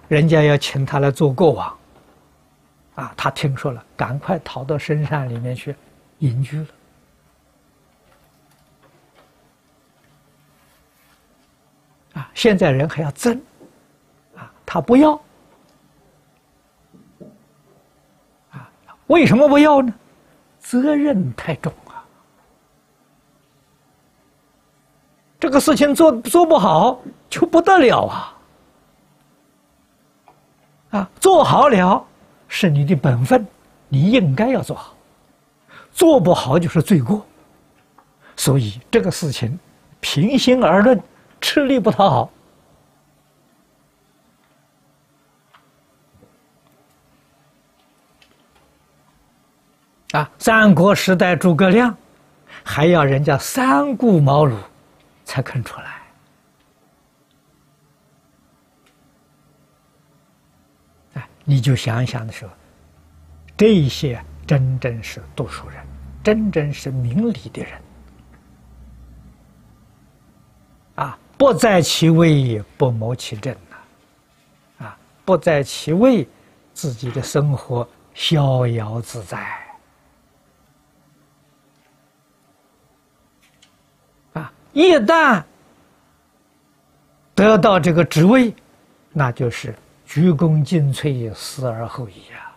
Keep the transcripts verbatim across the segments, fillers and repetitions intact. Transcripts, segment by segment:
人家要请他来做国王，啊，他听说了，赶快逃到深山里面去隐居了。啊，现在人还要争，啊，他不要，啊，为什么不要呢？责任太重啊，这个事情做做不好就不得了啊。啊，做好了是你的本分，你应该要做好；做不好就是罪过。所以这个事情，平心而论，吃力不讨好。啊，三国时代诸葛亮，还要人家三顾茅庐才肯出来。你就想想的时候，这一些真正是读书人，真正是明理的人，啊，不在其位，不谋其政呐，啊，不在其位，自己的生活逍遥自在，啊，一旦得到这个职位，那就是鞠躬尽瘁，死而后已啊！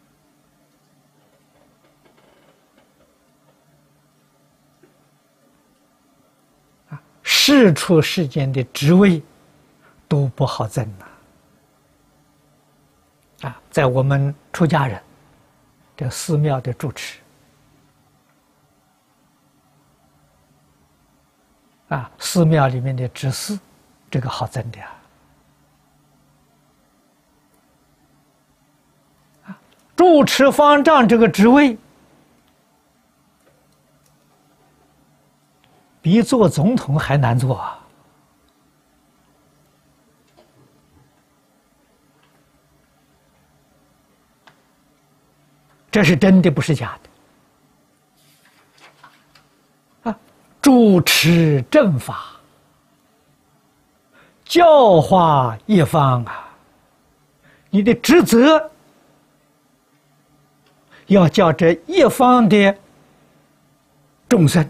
啊，世出世间的职位都不好争呐！啊，在我们出家人，这寺庙的住持，啊，寺庙里面的执事，这个好争的啊！住持方丈这个职位，比做总统还难做啊！这是真的，不是假的。啊，主持正法，教化一方啊，你的职责要叫这一方的众生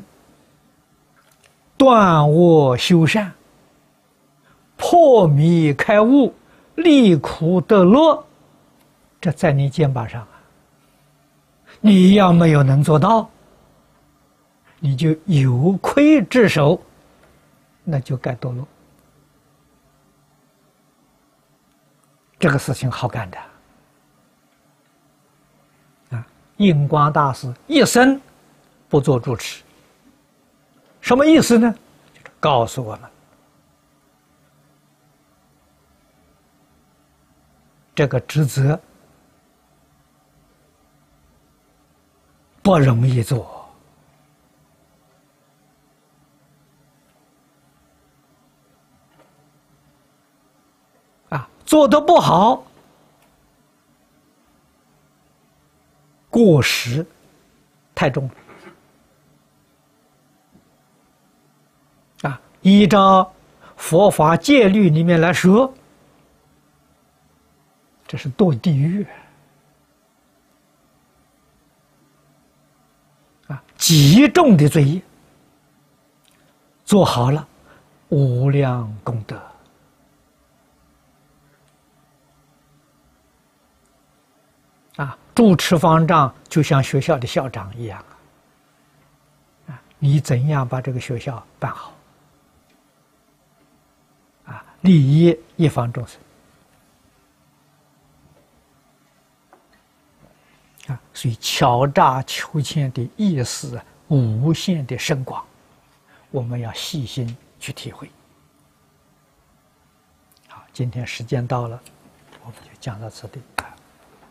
断恶修善，破迷开悟，离苦得乐，这在你肩膀上啊！你要没有能做到，你就有亏之手，那就该堕落。这个事情好干的啊！印光大师一生不做主持，什么意思呢？就是告诉我们，这个职责不容易做，啊，做得不好，过失太重了，啊，依照佛法戒律里面来说，这是堕地狱。啊，极重的罪业，做好了，无量功德。啊，主持方丈就像学校的校长一样啊，你怎样把这个学校办好？啊，利益一方众生。啊，所以敲诈求签的意思无限的深广，我们要细心去体会。好，今天时间到了，我们就讲到此地。